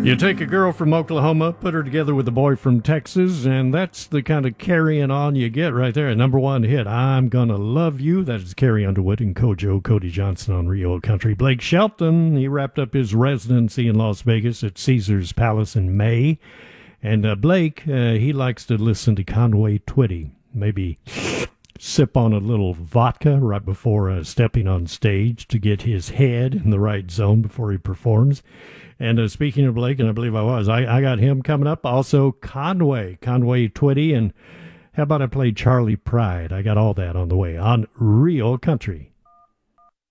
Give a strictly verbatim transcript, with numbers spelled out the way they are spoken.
You take a girl from Oklahoma, put her together with a boy from Texas, and that's the kind of carrying on you get right there. Number one hit, I'm Gonna Love You. That is Carrie Underwood and Kojo, Cody Johnson on Rio Country. Blake Shelton, he wrapped up his residency in Las Vegas at Caesars Palace in May. And uh, Blake, uh, he likes to listen to Conway Twitty. Maybe sip on a little vodka right before uh, stepping on stage to get his head in the right zone before he performs. And uh, speaking of Blake, and I believe I was, I, I got him coming up. Also, Conway, Conway Twitty. And how about I play Charlie Pride? I got all that on the way on Real Country.